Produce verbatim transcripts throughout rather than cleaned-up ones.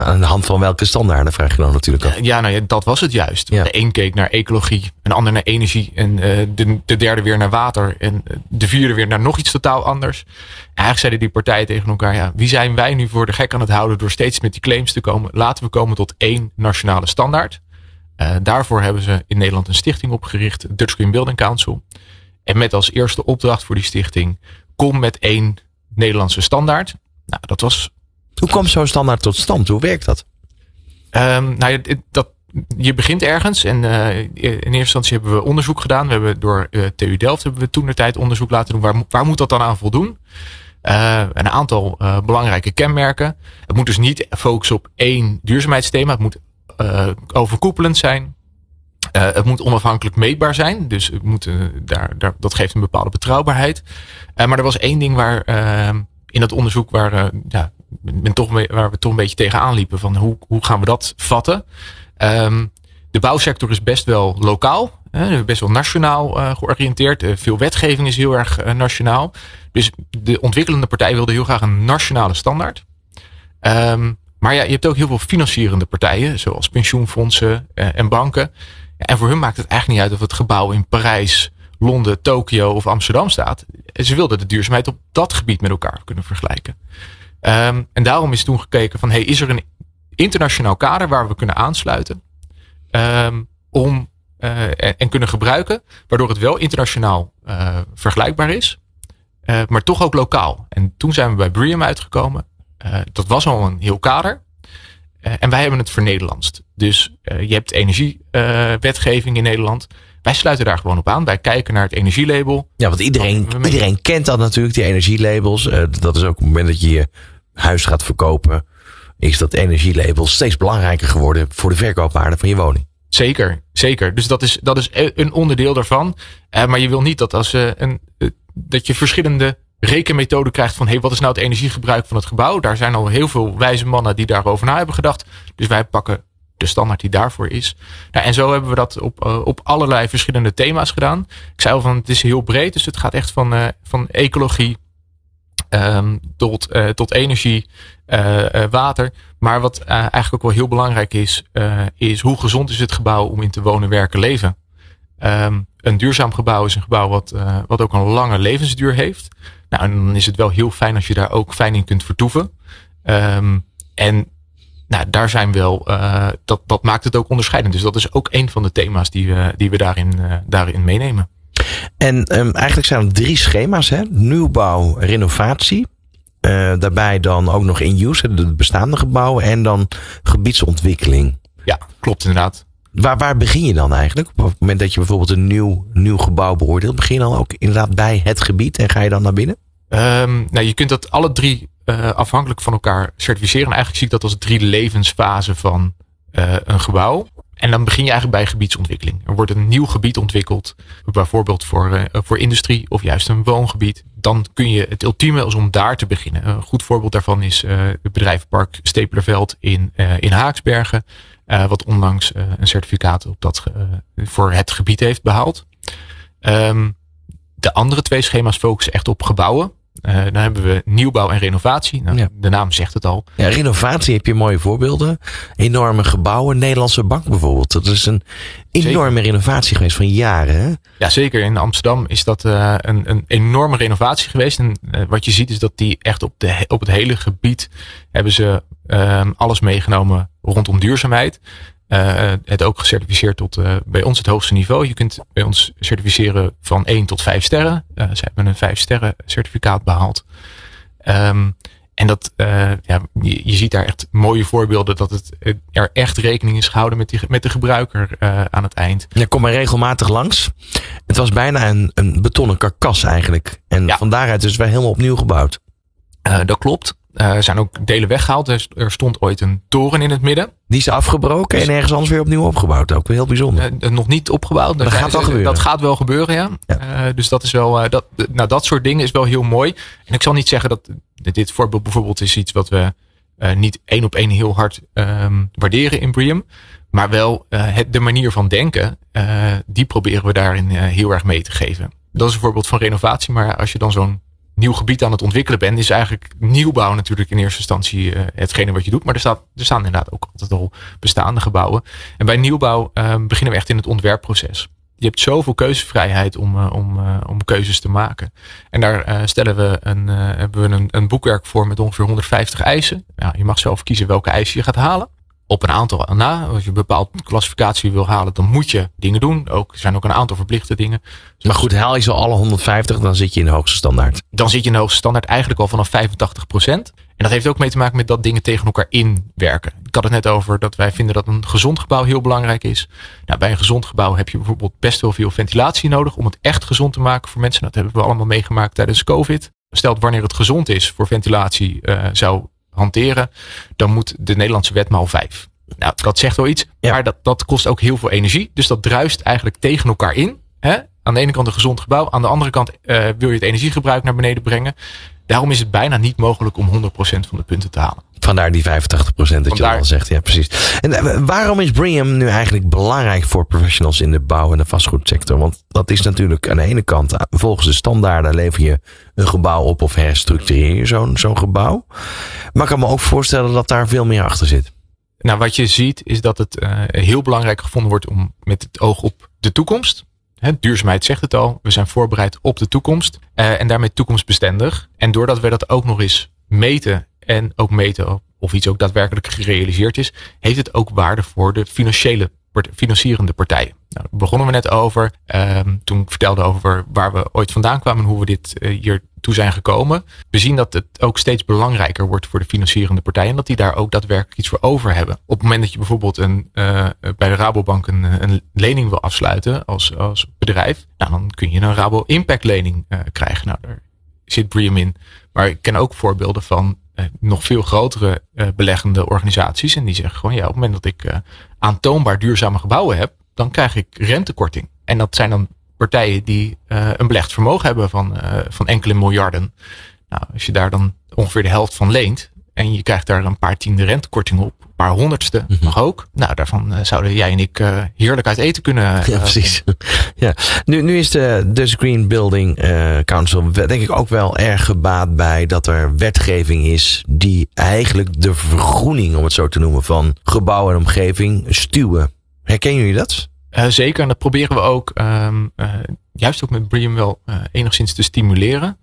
Aan de hand van welke standaarden vraag je dan natuurlijk af? Ja, nou ja, dat was het juist. Ja. De een keek naar ecologie, een ander naar energie en uh, de, de derde weer naar water en de vierde weer naar nog iets totaal anders. En eigenlijk zeiden die partijen tegen elkaar, ja, wie zijn wij nu voor de gek aan het houden door steeds met die claims te komen? Laten we komen tot één nationale standaard. Uh, daarvoor hebben ze in Nederland een stichting opgericht, Dutch Green Building Council. En met als eerste opdracht voor die stichting, kom met één Nederlandse standaard. Nou, dat was... Hoe komt zo'n standaard tot stand? Hoe werkt dat? Um, nou ja, dat, je begint ergens en uh, in eerste instantie hebben we onderzoek gedaan. We hebben door uh, T U Delft hebben we toen de tijd onderzoek laten doen. Waar, waar moet dat dan aan voldoen? Uh, een aantal uh, belangrijke kenmerken. Het moet dus niet focussen op één duurzaamheidsthema. Het moet uh, overkoepelend zijn. Uh, het moet onafhankelijk meetbaar zijn. Dus het moet, uh, daar, daar, dat geeft een bepaalde betrouwbaarheid. Uh, maar er was één ding waar uh, in dat onderzoek waar, uh, ja, ben toch, waar we toch een beetje tegenaan liepen. Van hoe, hoe gaan we dat vatten? Um, de bouwsector is best wel lokaal. Uh, best wel nationaal uh, georiënteerd. Uh, veel wetgeving is heel erg uh, nationaal. Dus de ontwikkelende partij wilde heel graag een nationale standaard. Um, maar ja, je hebt ook heel veel financierende partijen. Zoals pensioenfondsen uh, en banken. Ja, en voor hun maakt het eigenlijk niet uit of het gebouw in Parijs, Londen, Tokio of Amsterdam staat. Ze wilden de duurzaamheid op dat gebied met elkaar kunnen vergelijken. Um, en daarom is toen gekeken van, hey, is er een internationaal kader waar we kunnen aansluiten um, om uh, en, en kunnen gebruiken, waardoor het wel internationaal uh, vergelijkbaar is, uh, maar toch ook lokaal. En toen zijn we bij BREEAM uitgekomen. Uh, dat was al een heel kader. Uh, en wij hebben het vernederlandst. Dus uh, je hebt energiewetgeving uh, in Nederland. Wij sluiten daar gewoon op aan. Wij kijken naar het energielabel. Ja, want iedereen, iedereen kent dat natuurlijk, die energielabels. Uh, dat is ook op het moment dat je je huis gaat verkopen, is dat energielabel steeds belangrijker geworden voor de verkoopwaarde van je woning. Zeker, zeker. Dus dat is, dat is een onderdeel daarvan. Uh, maar je wil niet dat als uh, een, uh, dat je verschillende rekenmethoden krijgt van, hey, wat is nou het energiegebruik van het gebouw? Daar zijn al heel veel wijze mannen die daarover na hebben gedacht. Dus wij pakken de standaard die daarvoor is. Nou, en zo hebben we dat op, uh, op allerlei verschillende thema's gedaan. Ik zei al van, het is heel breed. Dus het gaat echt van, uh, van ecologie um, tot, uh, tot energie, uh, uh, water. Maar wat uh, eigenlijk ook wel heel belangrijk is, uh, is hoe gezond is het gebouw om in te wonen, werken, leven. Um, een duurzaam gebouw is een gebouw wat, uh, wat ook een lange levensduur heeft. Nou, en dan is het wel heel fijn als je daar ook fijn in kunt vertoeven. Um, en nou, daar zijn wel, uh, dat, dat maakt het ook onderscheidend. Dus dat is ook een van de thema's die we, die we daarin, uh, daarin meenemen. En um, eigenlijk zijn er drie schema's, hè? Nieuwbouw, renovatie. Uh, daarbij dan ook nog in use, de bestaande gebouwen. En dan gebiedsontwikkeling. Ja, klopt inderdaad. Waar, waar begin je dan eigenlijk? Op het moment dat je bijvoorbeeld een nieuw, nieuw gebouw beoordeelt, begin je dan ook inderdaad bij het gebied en ga je dan naar binnen? Um, nou, je kunt dat alle drie uh, afhankelijk van elkaar certificeren. En eigenlijk zie ik dat als drie levensfasen van uh, een gebouw. En dan begin je eigenlijk bij gebiedsontwikkeling. Er wordt een nieuw gebied ontwikkeld, bijvoorbeeld voor, uh, voor industrie of juist een woongebied. Dan kun je, het ultieme is om daar te beginnen. Een goed voorbeeld daarvan is uh, het bedrijvenpark Stepelerveld in, uh, in Haaksbergen. Uh, wat onlangs uh, een certificaat op dat, uh, voor het gebied heeft behaald. Um, de andere twee schema's focussen echt op gebouwen. Uh, dan hebben we nieuwbouw en renovatie. Nou, ja. De naam zegt het al. Ja, renovatie heb je mooie voorbeelden. Enorme gebouwen. Nederlandse Bank bijvoorbeeld. Dat is een enorme zeker. renovatie geweest van jaren. Hè? Ja, zeker. In Amsterdam is dat uh, een, een enorme renovatie geweest. En uh, wat je ziet is dat die echt op, de, op het hele gebied hebben ze uh, alles meegenomen rondom duurzaamheid. Uh, het ook gecertificeerd tot uh, bij ons het hoogste niveau. Je kunt bij ons certificeren van één tot vijf sterren. Uh, ze hebben een vijf sterren certificaat behaald. Um, en dat, uh, ja, je, je ziet daar echt mooie voorbeelden dat het er echt rekening is gehouden met, die, met de gebruiker uh, aan het eind. Ja, kom maar regelmatig langs. Het was bijna een, een betonnen karkas eigenlijk. En ja. van daaruit is het weer helemaal opnieuw gebouwd. Uh, dat klopt. Uh, er zijn ook delen weggehaald. Er, er stond ooit een toren in het midden. Die is afgebroken dus, en ergens anders weer opnieuw opgebouwd. Ook heel bijzonder. Uh, nog niet opgebouwd. Dat, dat gaat wel gebeuren. Dat gaat wel gebeuren, ja. ja. Uh, dus dat is wel, uh, dat, nou, dat soort dingen is wel heel mooi. En ik zal niet zeggen dat dit voorbeeld bijvoorbeeld is iets wat we uh, niet één op één heel hard um, waarderen in BREEAM. Maar wel uh, het, de manier van denken, uh, die proberen we daarin uh, heel erg mee te geven. Dat is een voorbeeld van renovatie. Maar als je dan zo'n nieuw gebied aan het ontwikkelen bent, is eigenlijk nieuwbouw natuurlijk in eerste instantie uh, hetgene wat je doet. Maar er, staat, er staan inderdaad ook altijd al bestaande gebouwen. En bij nieuwbouw uh, beginnen we echt in het ontwerpproces. Je hebt zoveel keuzevrijheid om, uh, om, uh, om keuzes te maken. En daar uh, stellen we een, uh, hebben we een, een boekwerk voor met ongeveer honderdvijftig eisen. Ja, je mag zelf kiezen welke eisen je gaat halen. Op een aantal na. Als je een bepaalde klassificatie wil halen, dan moet je dingen doen. Ook, er zijn ook een aantal verplichte dingen. Dus maar goed, haal je zo alle honderdvijftig, dan zit je in de hoogste standaard. Dan zit je in de hoogste standaard eigenlijk al vanaf vijfentachtig procent. En dat heeft ook mee te maken met dat dingen tegen elkaar inwerken. Ik had het net over dat wij vinden dat een gezond gebouw heel belangrijk is. Nou, bij een gezond gebouw heb je bijvoorbeeld best wel veel ventilatie nodig om het echt gezond te maken voor mensen. Dat hebben we allemaal meegemaakt tijdens COVID. Stel wanneer het gezond is voor ventilatie uh, zou hanteren, dan moet de Nederlandse wet maal vijf. Nou, dat zegt wel iets, ja. maar dat, dat kost ook heel veel energie. Dus dat druist eigenlijk tegen elkaar in. Hè? Aan de ene kant een gezond gebouw. Aan de andere kant uh, wil je het energiegebruik naar beneden brengen. Daarom is het bijna niet mogelijk om honderd procent van de punten te halen. Vandaar die vijfentachtig procent dat Vandaar. je al zegt. Ja, precies. En uh, waarom is BREEAM nu eigenlijk belangrijk voor professionals in de bouw- en de vastgoedsector? Want dat is natuurlijk aan de ene kant, volgens de standaarden lever je een gebouw op of herstructureer je zo'n, zo'n gebouw. Maar ik kan me ook voorstellen dat daar veel meer achter zit. Nou, wat je ziet is dat het uh, heel belangrijk gevonden wordt om met het oog op de toekomst. He, duurzaamheid zegt het al. We zijn voorbereid op de toekomst. Uh, en daarmee toekomstbestendig. En doordat we dat ook nog eens meten. En ook meten of iets ook daadwerkelijk gerealiseerd is. Heeft het ook waarde voor de financiële, financierende partijen. Nou, daar begonnen we net over. Uh, toen ik vertelde over waar we ooit vandaan kwamen. En hoe we dit uh, hier toe zijn gekomen. We zien dat het ook steeds belangrijker wordt voor de financierende partijen. En dat die daar ook daadwerkelijk iets voor over hebben. Op het moment dat je bijvoorbeeld een, uh, bij de Rabobank een, een lening wil afsluiten als, als bedrijf. Nou, dan kun je een Rabo Impact lening uh, krijgen. Nou, daar zit BREEAM in. Maar ik ken ook voorbeelden van uh, nog veel grotere uh, beleggende organisaties. En die zeggen gewoon, ja, op het moment dat ik uh, aantoonbaar duurzame gebouwen heb, dan krijg ik rentekorting. En dat zijn dan partijen die uh, een belegd vermogen hebben van, uh, van enkele miljarden. Nou, als je daar dan ongeveer de helft van leent en je krijgt daar een paar tiende rentekorting op, een paar honderdste mm-hmm. mag ook. Nou, daarvan uh, zouden jij en ik uh, heerlijk uit eten kunnen. Uh, ja, precies. ja. Nu, nu is de Dutch Green Building uh, Council denk ik ook wel erg gebaat bij dat er wetgeving is die eigenlijk de vergroening, om het zo te noemen, van gebouw en omgeving stuwen. Herkennen jullie dat? Uh, zeker, en dat proberen we ook um, uh, juist ook met BREEAM wel uh, enigszins te stimuleren.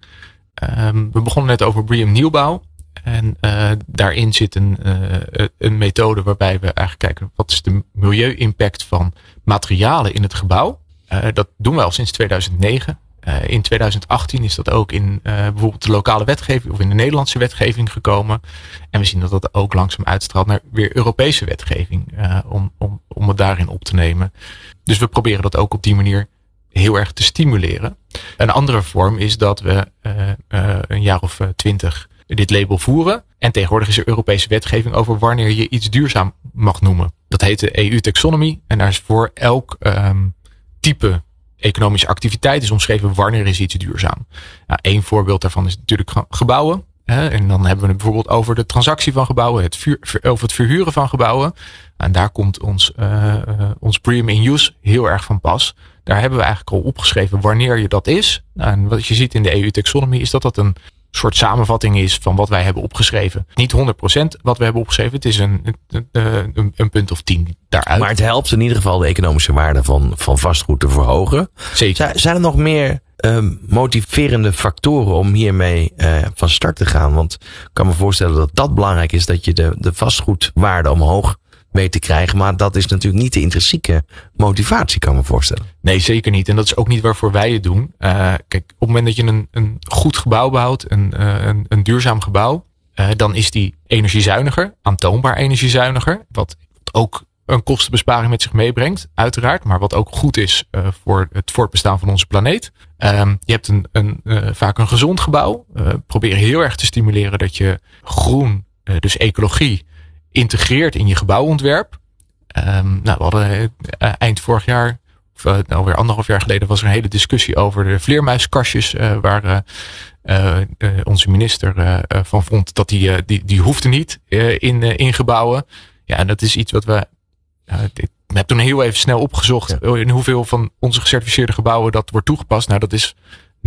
Um, we begonnen net over BREEAM nieuwbouw. En uh, daarin zit een, uh, een methode waarbij we eigenlijk kijken wat is de milieu-impact van materialen in het gebouw. Uh, dat doen we al sinds tweeduizend negen. Uh, in tweeduizend achttien is dat ook in uh, bijvoorbeeld de lokale wetgeving of in de Nederlandse wetgeving gekomen. En we zien dat dat ook langzaam uitstraalt naar weer Europese wetgeving uh, om, om, om het daarin op te nemen. Dus we proberen dat ook op die manier heel erg te stimuleren. Een andere vorm is dat we uh, uh, een jaar of twintig uh, dit label voeren. En tegenwoordig is er Europese wetgeving over wanneer je iets duurzaam mag noemen. Dat heet de E U-taxonomie. En daar is voor elk um, type economische activiteit is omschreven wanneer is iets duurzaam. Nou, één voorbeeld daarvan is natuurlijk gebouwen. Hè, en dan hebben we het bijvoorbeeld over de transactie van gebouwen, het vuur, over het verhuren van gebouwen. En daar komt ons, uh, uh, ons BREEAM in use heel erg van pas. Daar hebben we eigenlijk al opgeschreven wanneer je dat is. Nou, en wat je ziet in de E U-taxonomie is dat dat een soort samenvatting is van wat wij hebben opgeschreven. Niet honderd procent wat we hebben opgeschreven. Het is een, een, een, een punt of tien daaruit. Maar het helpt in ieder geval de economische waarde van, van vastgoed te verhogen. Zeker. Zijn er nog meer um, motiverende factoren om hiermee uh, van start te gaan? Want ik kan me voorstellen dat dat belangrijk is, dat je de, de vastgoedwaarde omhoog weet te krijgen. Maar dat is natuurlijk niet de intrinsieke motivatie, kan ik me voorstellen. Nee, zeker niet. En dat is ook niet waarvoor wij het doen. Uh, kijk, op het moment dat je een, een goed gebouw bouwt, een, uh, een, een duurzaam gebouw, uh, dan is die energiezuiniger, aantoonbaar energiezuiniger. Wat ook een kostenbesparing met zich meebrengt, uiteraard. Maar wat ook goed is uh, voor het voortbestaan van onze planeet. Um, je hebt een, een, uh, vaak een gezond gebouw. Uh, probeer heel erg te stimuleren dat je groen, uh, dus ecologie, integreert in je gebouwontwerp. Um, nou, we hadden uh, eind vorig jaar, of uh, nou weer anderhalf jaar geleden, was er een hele discussie over de vleermuiskastjes, uh, waar uh, uh, uh, onze minister uh, uh, van vond dat die, uh, die, die hoefde niet uh, in, uh, in gebouwen. Ja, en dat is iets wat we, uh, ik heb toen heel even snel opgezocht, ja. in hoeveel van onze gecertificeerde gebouwen dat wordt toegepast. Nou, dat is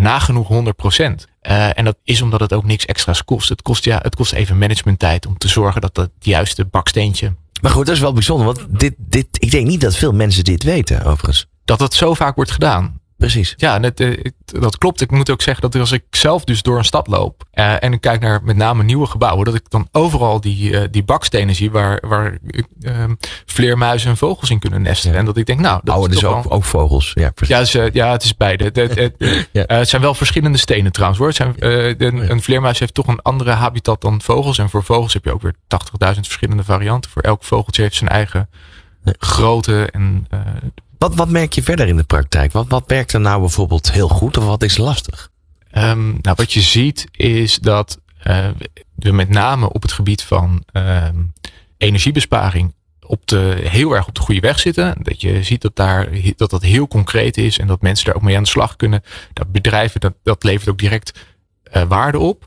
nagenoeg honderd procent. Uh, en dat is omdat het ook niks extra's kost. Het kost, ja, het kost even managementtijd om te zorgen dat het juiste baksteentje... Maar goed, dat is wel bijzonder, want dit, dit, ik denk niet dat veel mensen dit weten, overigens. Dat het zo vaak wordt gedaan. Precies. Ja, dat, dat klopt. Ik moet ook zeggen dat als ik zelf dus door een stad loop uh, en ik kijk naar met name nieuwe gebouwen, dat ik dan overal die, uh, die bakstenen zie waar, waar uh, vleermuizen en vogels in kunnen nesten. Ja. En dat ik denk, nou, dat oh, is dus toch ook, wel... ook vogels. Ja, ja, dus, uh, ja, het is beide. Het, het, het, ja. uh, het zijn wel verschillende stenen trouwens hoor. Het zijn, uh, een, ja. een vleermuis heeft toch een andere habitat dan vogels. En voor vogels heb je ook weer tachtigduizend verschillende varianten. Voor elk vogeltje heeft zijn eigen ja. grootte en... Uh, Wat, wat merk je verder in de praktijk? Wat, wat werkt er nou bijvoorbeeld heel goed of wat is lastig? Um, nou, wat je ziet is dat uh, we met name op het gebied van uh, energiebesparing op de, heel erg op de goede weg zitten. Dat je ziet dat, daar, dat dat heel concreet is en dat mensen daar ook mee aan de slag kunnen. Dat bedrijven, dat, dat levert ook direct uh, waarde op.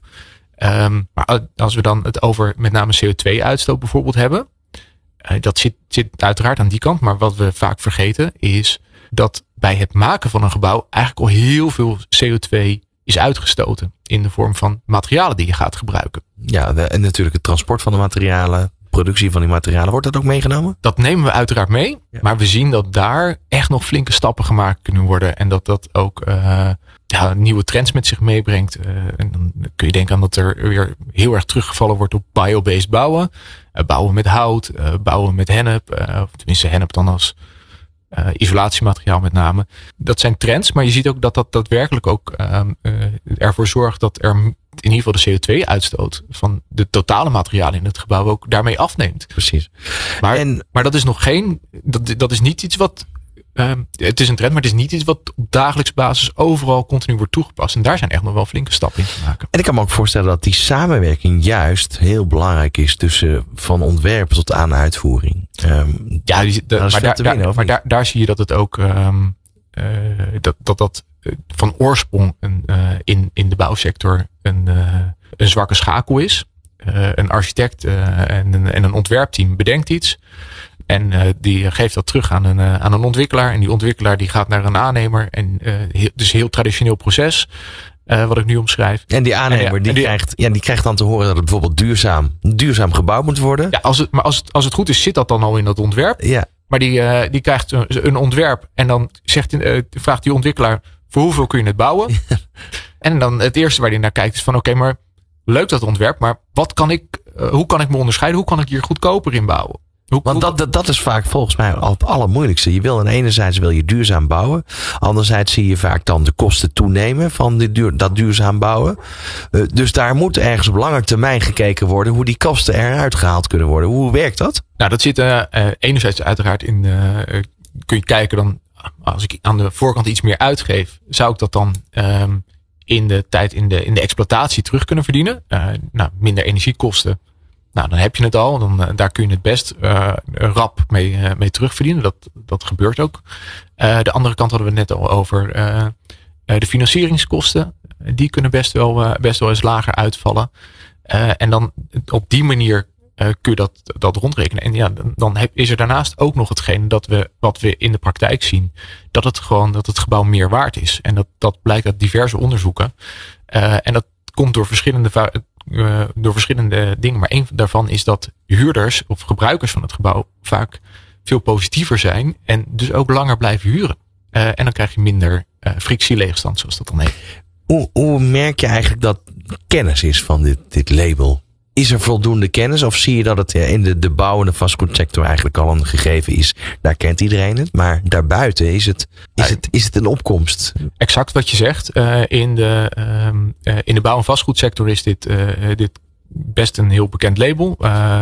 Um, maar als we dan het over met name C O twee uitstoot bijvoorbeeld hebben. Uh, dat zit, zit uiteraard aan die kant. Maar wat we vaak vergeten is dat bij het maken van een gebouw eigenlijk al heel veel C O twee is uitgestoten. In de vorm van materialen die je gaat gebruiken. Ja, de, en natuurlijk het transport van de materialen. Productie van die materialen. Wordt dat ook meegenomen? Dat nemen we uiteraard mee. Ja. Maar we zien dat daar echt nog flinke stappen gemaakt kunnen worden. En dat dat ook uh, ja, nieuwe trends met zich meebrengt. Uh, en dan kun je denken aan dat er weer heel erg teruggevallen wordt op biobased bouwen. Uh, bouwen met hout, uh, bouwen met hennep. Uh, of tenminste hennep dan als uh, isolatiemateriaal met name. Dat zijn trends, maar je ziet ook dat dat daadwerkelijk ook uh, uh, ervoor zorgt dat er in ieder geval de C O twee uitstoot van de totale materialen in het gebouw ook daarmee afneemt. Precies. Maar, en, maar dat is nog geen, dat, dat is niet iets wat, uh, het is een trend, maar het is niet iets wat op dagelijks basis overal continu wordt toegepast. En daar zijn echt nog wel flinke stappen in te maken. En ik kan me ook voorstellen dat die samenwerking juist heel belangrijk is tussen van ontwerp tot aan uitvoering. Um, ja, die, de, maar, daar, winnen, daar, maar daar, daar zie je dat het ook, um, uh, dat dat, dat van oorsprong een, uh, in, in de bouwsector een, uh, een zwakke schakel is. Uh, een architect uh, en, een, en een ontwerpteam bedenkt iets. En uh, die geeft dat terug aan een, uh, aan een ontwikkelaar. En die ontwikkelaar die gaat naar een aannemer. En uh, heel, dus een heel traditioneel proces. Uh, wat ik nu omschrijf. En die aannemer en, ja, die, die, krijgt, ja, die krijgt dan te horen dat het bijvoorbeeld duurzaam, duurzaam gebouwd moet worden. Ja, als het, maar als het, als het goed is, zit dat dan al in dat ontwerp. Ja. Maar die, uh, die krijgt een, een ontwerp. En dan zegt, uh, vraagt die ontwikkelaar, voor hoeveel kun je het bouwen? Ja. En dan het eerste waar hij naar kijkt is van oké, okay, maar leuk dat ontwerp. Maar wat kan ik, uh, hoe kan ik me onderscheiden? Hoe kan ik hier goedkoper in bouwen? Hoe, Want dat, dat, dat is vaak volgens mij al het allermoeilijkste. Je wil aan enerzijds wil je duurzaam bouwen. Anderzijds zie je vaak dan de kosten toenemen van die duur, dat duurzaam bouwen. Uh, dus daar moet ergens op lange termijn gekeken worden hoe die kosten eruit gehaald kunnen worden. Hoe werkt dat? Nou, dat zit uh, uh, enerzijds uiteraard in, uh, uh, kun je kijken dan, als ik aan de voorkant iets meer uitgeef, zou ik dat dan um, in de tijd in de, in de exploitatie terug kunnen verdienen. Uh, nou, minder energiekosten. Nou, dan heb je het al. Dan, uh, daar kun je het best uh, rap mee, uh, mee terugverdienen. Dat, dat gebeurt ook. Uh, de andere kant hadden we het net al over. Uh, uh, de financieringskosten. Uh, die kunnen best wel, uh, best wel eens lager uitvallen. Uh, en dan op die manier uh, kun je dat, dat rondrekenen. En ja, dan, dan heb, is er daarnaast ook nog hetgeen dat we, wat we in de praktijk zien. Dat het gewoon, dat het gebouw meer waard is. En dat, dat blijkt uit diverse onderzoeken. Uh, en dat komt door verschillende va- Uh, door verschillende dingen. Maar één daarvan is dat huurders of gebruikers van het gebouw vaak veel positiever zijn en dus ook langer blijven huren. Uh, en dan krijg je minder uh, frictieleegstand, zoals dat dan heet. Hoe, hoe merk je eigenlijk dat kennis is van dit, dit label? Is er voldoende kennis of zie je dat het in de, de bouw- en de vastgoedsector eigenlijk al een gegeven is? Daar kent iedereen het, maar daarbuiten is het, is het, is het een opkomst. Exact wat je zegt. Uh, in, de, um, uh, in de bouw- en vastgoedsector is dit, uh, dit best een heel bekend label. Uh,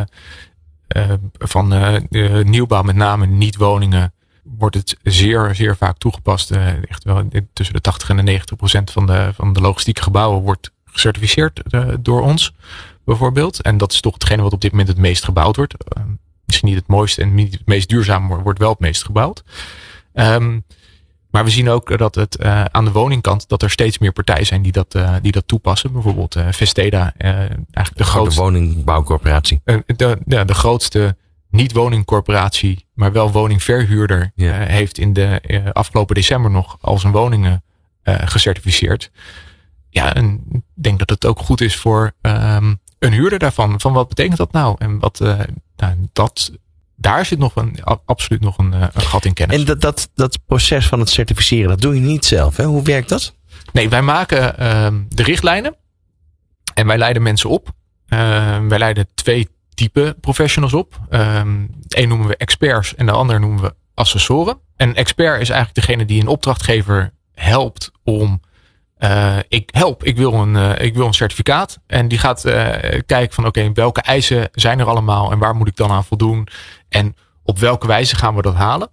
uh, van uh, uh, nieuwbouw, met name niet-woningen, wordt het zeer, zeer vaak toegepast. Uh, echt wel tussen de tachtig en de negentig procent van de, van de logistieke gebouwen wordt gecertificeerd uh, door ons. Bijvoorbeeld. En dat is toch hetgene wat op dit moment het meest gebouwd wordt. Uh, misschien niet het mooiste en niet het meest duurzaam, maar wordt wel het meest gebouwd. Um, maar we zien ook dat het uh, aan de woningkant dat er steeds meer partijen zijn die dat, uh, die dat toepassen. Bijvoorbeeld uh, Vesteda, uh, eigenlijk de grootste woningbouwcorporatie. Uh, de, de, de grootste niet-woningcorporatie, maar wel woningverhuurder, yeah. uh, heeft in de uh, afgelopen december nog al zijn woningen uh, gecertificeerd. Ja, en ik denk dat het ook goed is voor um, een huurder daarvan. Van wat betekent dat nou? En wat uh, nou, dat, daar zit nog een, absoluut nog een, een gat in kennis. En dat, dat, dat proces van het certificeren, dat doe je niet zelf, hè? Hoe werkt dat? Nee, wij maken um, de richtlijnen. En wij leiden mensen op. Uh, wij leiden twee typen professionals op. Um, de een noemen we experts en de ander noemen we assessoren. Een expert is eigenlijk degene die een opdrachtgever helpt om... Uh, ik help, ik wil, een, uh, ik wil een certificaat. En die gaat uh, kijken van oké, okay, welke eisen zijn er allemaal en waar moet ik dan aan voldoen? En op welke wijze gaan we dat halen?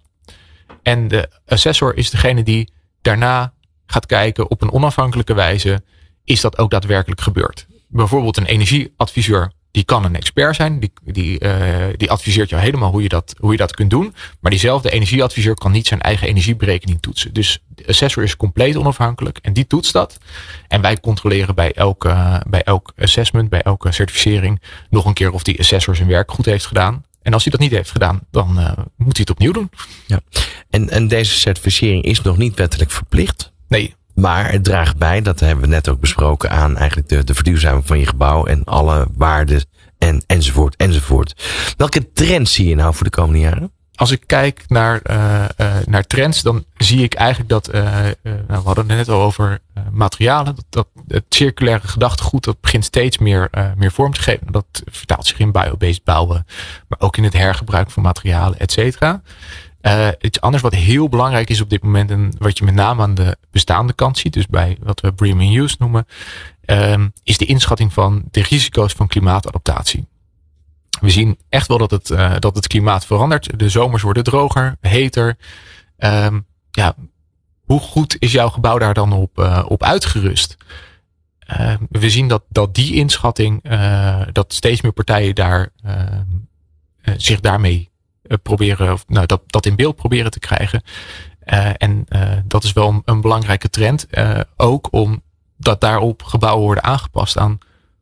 En de assessor is degene die daarna gaat kijken op een onafhankelijke wijze, is dat ook daadwerkelijk gebeurd? Bijvoorbeeld een energieadviseur, die kan een expert zijn. Die, die, uh, die adviseert jou helemaal hoe je, dat, hoe je dat kunt doen. Maar diezelfde energieadviseur kan niet zijn eigen energieberekening toetsen. Dus de assessor is compleet onafhankelijk en die toetst dat. En wij controleren bij elk, uh, bij elk assessment, bij elke certificering nog een keer of die assessor zijn werk goed heeft gedaan. En als hij dat niet heeft gedaan, dan uh, moet hij het opnieuw doen. Ja. En, en deze certificering is nog niet wettelijk verplicht? Nee. Maar het draagt bij, dat hebben we net ook besproken, aan eigenlijk de, de verduurzaming van je gebouw en alle waarden en, enzovoort, enzovoort. Welke trends zie je nou voor de komende jaren? Als ik kijk naar, uh, uh, naar trends, dan zie ik eigenlijk dat, uh, uh, nou, we hadden het net al over uh, materialen, dat, dat het circulaire gedachtegoed, dat begint steeds meer, uh, meer vorm te geven. Dat vertaalt zich in biobased bouwen, maar ook in het hergebruik van materialen, et cetera. Uh, iets anders wat heel belangrijk is op dit moment en wat je met name aan de bestaande kant ziet, dus bij wat we BREEAM in Use noemen, um, is de inschatting van de risico's van klimaatadaptatie. We zien echt wel dat het, uh, dat het klimaat verandert. De zomers worden droger, heter. Um, ja, hoe goed is jouw gebouw daar dan op, uh, op uitgerust? Uh, we zien dat, dat die inschatting, uh, dat steeds meer partijen daar, uh, uh, zich daarmee proberen, of nou, dat, dat in beeld proberen te krijgen. Uh, en uh, dat is wel een, een belangrijke trend. Uh, ook omdat daarop gebouwen worden aangepast aan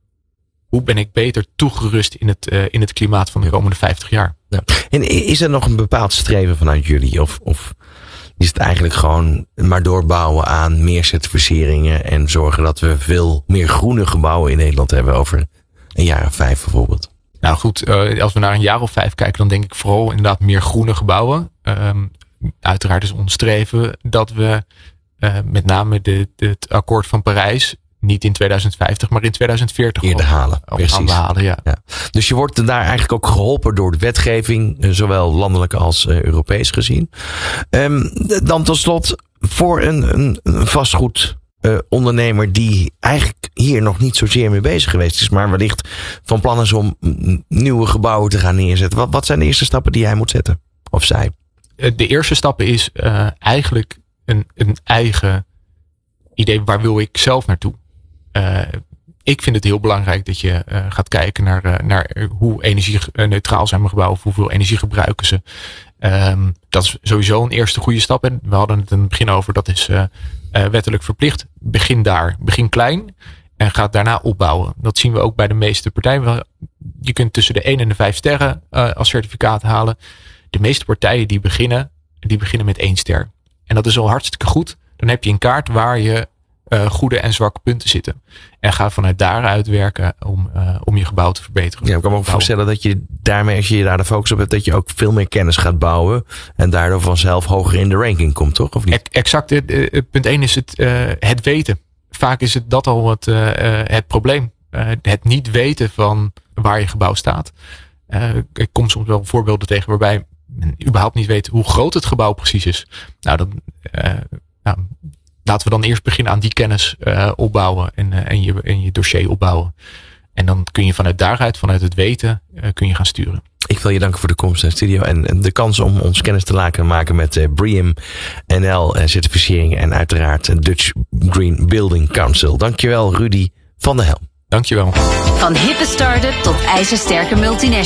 hoe ben ik beter toegerust in het, uh, in het klimaat van de komende vijftig jaar. Ja. En is er nog een bepaald streven vanuit jullie? Of, of is het eigenlijk gewoon maar doorbouwen aan meer certificeringen en zorgen dat we veel meer groene gebouwen in Nederland hebben over een jaar of vijf bijvoorbeeld? Nou goed, uh, als we naar een jaar of vijf kijken, dan denk ik vooral inderdaad meer groene gebouwen. Um, uiteraard is ons streven dat we uh, met name de, de, het akkoord van Parijs niet in tweeduizend vijftig, maar in tweeduizend veertig eerder halen. Precies. Gaan we halen, ja. Ja. Dus je wordt daar eigenlijk ook geholpen door de wetgeving, zowel landelijk als uh, Europees gezien. Um, dan tot slot, voor een, een, een vastgoed Uh, ondernemer die eigenlijk hier nog niet zozeer mee bezig geweest is, maar wellicht van plan is om nieuwe gebouwen te gaan neerzetten. Wat, wat zijn de eerste stappen die hij moet zetten? Of zij? De eerste stappen is uh, eigenlijk een, een eigen idee. Waar wil ik zelf naartoe? Uh, ik vind het heel belangrijk dat je uh, gaat kijken naar, uh, naar hoe energie-neutraal zijn mijn gebouwen, hoeveel energie gebruiken ze. Um, dat is sowieso een eerste goede stap. En we hadden het in het begin over, dat is uh, uh, wettelijk verplicht. Begin daar. Begin klein en ga daarna opbouwen. Dat zien we ook bij de meeste partijen. Je kunt tussen de één en de vijf sterren uh, als certificaat halen. De meeste partijen die beginnen, die beginnen met één ster. En dat is al hartstikke goed. Dan heb je een kaart waar je uh, goede en zwakke punten zitten. En ga vanuit daaruit werken om, uh, om je gebouw te verbeteren. Ja, ik kan me ook voorstellen dat je daarmee, als je daar de focus op hebt, dat je ook veel meer kennis gaat bouwen. En daardoor vanzelf hoger in de ranking komt, toch? Of niet? Exact. Uh, punt één is het, uh, het weten. Vaak is het dat al het, uh, het probleem. Uh, het niet weten van waar je gebouw staat. Uh, ik kom soms wel voorbeelden tegen waarbij men überhaupt niet weet hoe groot het gebouw precies is. Nou, dan, uh, nou laten we dan eerst beginnen aan die kennis uh, opbouwen en, uh, en, je, en je dossier opbouwen. En dan kun je vanuit daaruit, vanuit het weten, uh, kun je gaan sturen. Ik wil je danken voor de komst naar de studio en de kans om ons kennis te laten maken met uh, BREEAM N L uh, certificeringen en uiteraard Dutch Green Building Council. Dankjewel, Rudy van der Helm. Dankjewel. Van hippe start-up tot ijzersterke multinational.